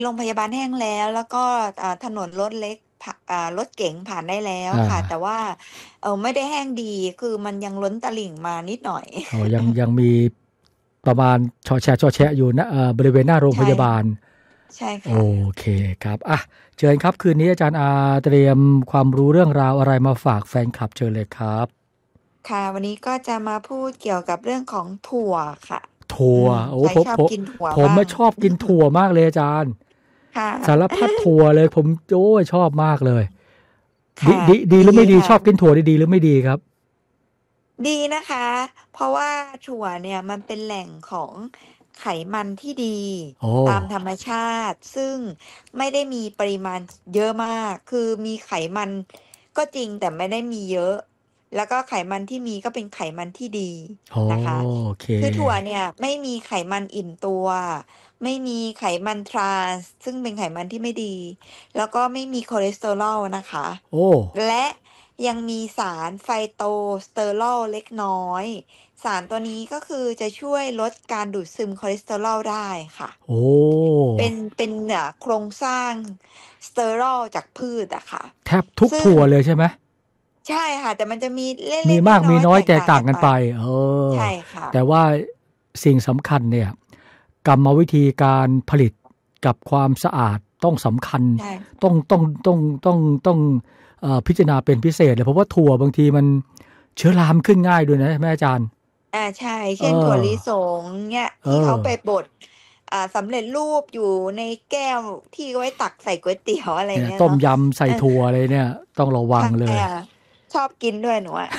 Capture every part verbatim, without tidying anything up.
โรงพยาบาลแห้งแล้ว แล้วก็ อ่า ถนนรถเล็ก ผ อ่า รถเก๋งผ่านได้แล้วอค่ะ แต่าว่า เอ่อ ไม่ได้แห้งดี คือมันยังล้นตลิ่งมานิดหน่อยอ๋อ ยัง ยังมีประมาณชอแชะ ๆ อยู่ ณ เอ่อ บริเวณหน้าโรงใชพ่ยาบาลใช่โคอ่ะเคครับ อะ เชิญครับ คืนนี้อาจารย์อาเตรียมความรู้เรื่องราวอะไรมาฝากแฟนคลับ เชิญเลยครับ? ค่ะ วันนี้ก็จะมาพูดเกี่ยวกับเรื่องของถั่วค่ะถั่วอืมโอ้ใครผมชอบผมกินถั่วผมอบ้าง? ะชอบกินถั่วมากเลยอาจารย์ค่สารพัดะถั่วเลย ผม โอ๊ย ชอบมากเลยคด่ิะดิ ดีดหรีือไม่ดี? ค่ชอบกิะนถั่วนี่ดีหรือไม่ดีครับ? ดีนะคะ เพราะว่าถั่วเนี่ยมันเป็นแหล่งของไขมันที่ดีโอ้ตามธรรมชาติ ซึ่งไม่ได้มีปริมาณเยอะมาก คือมีไขมันก็จริง แต่ไม่ได้มีเยอะ แล้วก็ไขมันที่มีก็เป็นไขมันที่ดีอ๋อนะคะโอเคคือถั่วเนี่ยไม่มีไขมันอิ่มตัว ไม่มีไขมัน Trans ซึ่งเป็นไขมันที่ไม่ดี แล้วก็ไม่มีคอเลสเตอรอลนะคะโอ้และยังมีสาร Phytosterol เล็กน้อย สารตัวนี้ก็คือจะช่วยลดการดูดซึมคอเลสเตอรอลได้ค่ะโอ้เป็น เป็น อ่า โครงสร้างสเตอรอลจากพืชอะค่ะแทบทุกซึ่ถงั่วเลยใช่ไหม? ใช่ค่ะ แต่มันจะมีเลม็ีกมากๆ น้อย ๆมีน้แอยแตตกต่กางกันไปต่างกันไป เออใช่ค่แต่ะว่าสิ่งสำคัญเนี่ย กรรมวิธีการผลิตกับความสะอาดต้องสำคัญใช่ต้อง ต้อง ต้อง ต้อง ต้อง เอ่อ พิจารณาเป็นพิเศษเลย เพราะว่าถั่วบางทีมันเชื้อรามันขึ้นง่ายด้วยนะ ใช่ไหมอาจารย์? อา ใช่เเอช่น ถั่วอลิสงเนี่ยเที่เขาไปออบด อ่า สำเร็จรูปอยู่ในแก้วที่ไว้ตักใส่ก๋วยเตี๋ยว อะไรเนี่ยเงี้ยเนต้มาะยำใส่เออถั่วอะไรเนี่ย ต้องระวคั่งะเลยชอบกินด้วยหนูอะ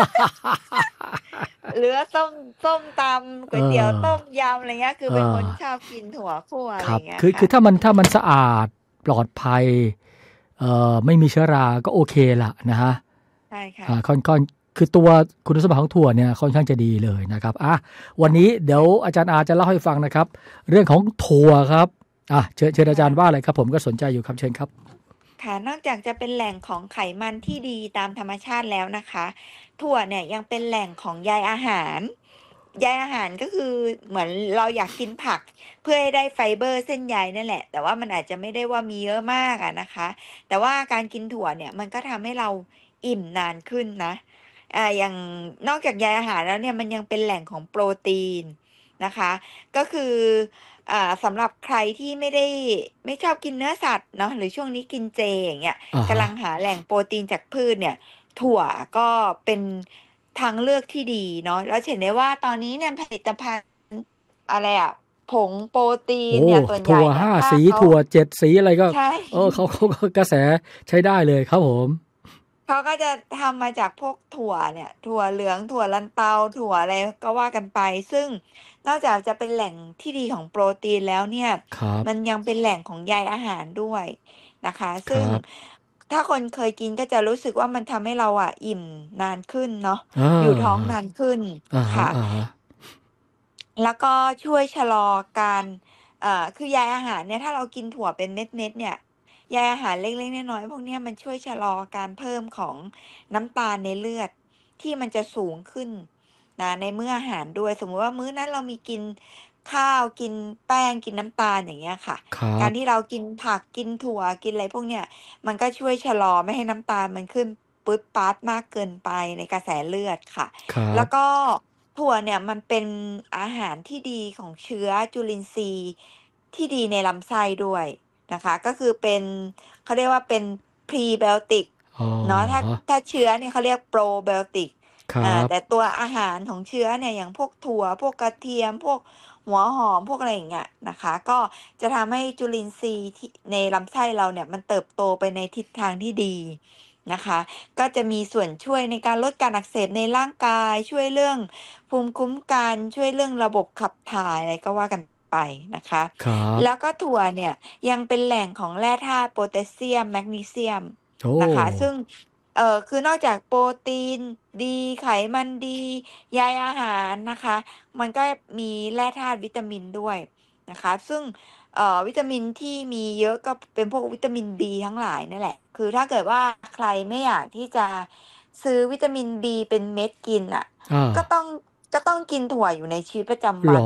หรือว่าส้ม ส้มตำเก๋อวยเตี๋ยว ต้มอยำ อะไรเงี้ย คือเอเป็นคนอชอบกินถั่วคั่ว อะไครับรเงี้ยคือคค่ือะถ้ามัน ถ้ามันสะอาด ปลอดภัย เอ่อ ไม่มีเชื้อรา ก็โอเคแหละนะครับใช่ค่อ่าะค่อน ค่อน คือตัวคุณสมบัติของถั่วเนี่ยค่อนข้างจะดีเลยนะครับ อะ วคั่นะนี้เดี๋ยวอาจารย์อาจะเล่าให้ฟังนะครับ เรื่องของถั่วครับ อะ เชิญ เชิญคอา่จารย์ะว่าเลยครับ ผมก็สนใจอยู่ครับ เชิญครับค่ะ นอกจากจะเป็นแหล่งของไขมันที่ดีตามธรรมชาติแล้วนะคะ ถั่วเนี่ยยังเป็นแหล่งของใยอาหาร ใยอาหารก็คือเหมือนเราอยากกินผักเพื่อให้ได้ไฟเบอร์เส้นใยนั่นแหละ แต่ว่ามันอาจจะไม่ได้ว่ามีเยอะมากอะนะคะ แต่ว่าการกินถั่วเนี่ยมันก็ทำให้เราอิ่มนานขึ้นนะ อ่า อย่างนอกจากใยอาหารแล้วเนี่ย มันยังเป็นแหล่งของโปรตีนนะคะ ก็คือ อ่า สำหรับใครที่ไม่ได้ ไม่ชอบกินเนื้อสัตว์เนาะ หรือช่วงนี้กินเจ อย่างเงี้ย กอะฮำลัะงหาแหล่งโปรตีนจากพืชเนี่ย ถั่วก็เป็นทางเลือกที่ดีเนาะ แล้วจะเห็นได้ว่าตอนนี้เนี่ยผลิตภัณฑ์ อะไรอะ ผงโปรตีโอน้เนี่ย ส่วนใถหญั่่วเนี่หย้าถ้าสีเขาถั่ว เจ็ด สี อะไรก็ใช่เออ เขา เขาก็ กระแสใช้ได้เลยครับผมเขาก็จะทำมาจากพวกถั่วเนี่ย ถั่วเหลือง ถั่วลันเตา ถั่วอะไรก็ว่ากันไป ซึ่งนอกจากจะเป็นแหล่งที่ดีของโปรตีนแล้วเนี่ยครับมันยังเป็นแหล่งของใยอาหารด้วยนะคะ ซคึ่รงับถ้าคนเคยกินก็จะรู้สึกว่ามันทำให้เราอะอิ่มนานขึ้นเนาะเอออยู่ท้องนานขึ้นอะฮค่ะะ ๆแล้วก็ช่วยชะลอการ เอ่อ คือใยอาหารเนี่ย ถ้าเรากินถั่วเป็นเม็ด ๆ เนี่ย ใยอาหารเล็ก ๆ น้อย ๆ พวกเนี้ย มันช่วยชะลอการเพิ่มของน้ำตาลในเลือดที่มันจะสูงขึ้นนะ ในมื้ออาหารด้วย สมมุติว่ามื้อนั้นเรามีกินข้าว กินแป้ง กินน้ำตาล อย่างเงี้ยค่ะครัการบที่เรากินผัก กินถั่ว กินอะไรพวกเนี้ย มันก็ช่วยชะลอไม่ให้น้ำตาลมันขึ้นปื๊ดป๊าดมากเกินไปในกระแสเลือดค่ะครัแล้วบก็ถั่วเนี่ยมันเป็นอาหารที่ดีของเชื้อจุลินทรีย์ที่ดีในลำไส้ด้วยนะคะ ก็คือเป็น เขาเรียกว่าเป็น Prebiotic อ๋อเนาะ ถ้า ถ้าเชื้อเนี่ยเขาเรียก Probiotic ครอ่าัแตบ่ตัวอาหารของเชื้อเนี่ย อย่างพวกถั่ว พวกกระเทียม พวกหัวหอม พวกอะไรอย่างเงี้ยนะคะ ก็จะทำให้จุลินทรีย์ที่ในลำไส้เราเนี่ย มันเติบโตไปในทิศทางที่ดีนะคะ ก็จะมีส่วนช่วยในการลดการอักเสบในร่างกาย ช่วยเรื่องภูมิคุ้มกัน ช่วยเรื่องระบบขับถ่าย อะไรก็ว่ากันไปนะคะครัแลบ้วก็ถั่วเนี่ยยังเป็นแหล่งของแร่ธาตุโพแทสเซียม แมกนีเซียมโอ้นะคะ ซึ่ง เอ่อ คือนอกจากโปรตีนดี ไขมันดี ใยอาหารนะคะ มันก็มีแร่ธาตุวิตามินด้วยนะคะ ซึ่ง เอ่อ วิตามินที่มีเยอะก็เป็นพวกวิตามิน B ทั้งหลายนั่นแหละ คือถ้าเกิดว่าใครไม่อยากที่จะซื้อวิตามิน B เป็นเม็ดกินน่ะอก็าต้อง ก็ต้องกินถั่วอยู่ในชีวิตประจำวเหรันอ?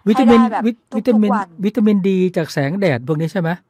วิให้ตามิได้นแบบวิวิตาทุกมินๆ วันวิตามินดีจากแสงแดดพวกนี้ใช่ไหม